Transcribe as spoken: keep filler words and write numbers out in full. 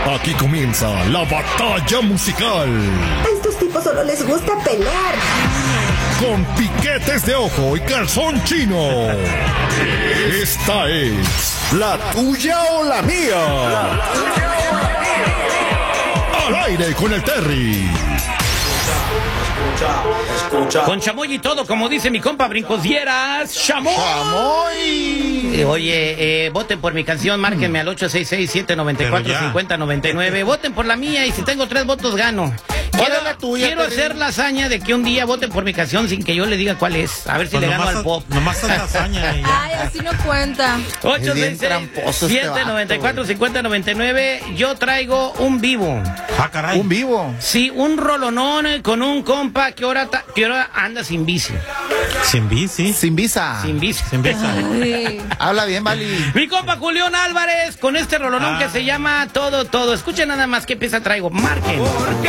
Aquí comienza la batalla musical. A estos tipos solo les gusta pelear. Con piquetes de ojo y calzón chino. Esta es la tuya o la mía. Al aire con el Terry. Escucha. Con chamoy y todo, como dice mi compa Brincosieras. ¡Chamoy! ¡Chamoy! Eh, oye, eh, voten por mi canción, márquenme al ocho seis seis, siete nueve cuatro, cinco cero nueve nueve. Voten por la mía y si tengo tres votos gano. Quiero, es la tuya, quiero hacer la hazaña de que un día voten por mi canción sin que yo le diga cuál es. A ver si pues le gano nomás, al pop. Nomás haz la hazaña y ya. Ay, así no cuenta. ocho seis seis, siete nueve cuatro, cinco cero nueve nueve. Yo traigo un vivo. Ah, caray. ¿Un vivo? Sí, un rolonón con un compa que ahora, ta, que ahora anda sin bici. Sin bici. Sin visa. Sin bici. Sin visa. Ay. Habla bien, Vali. Mi compa Julián Álvarez con este rolonón Ah. que se llama Todo, Todo. Escuchen nada más qué pieza traigo. Marquen. Porque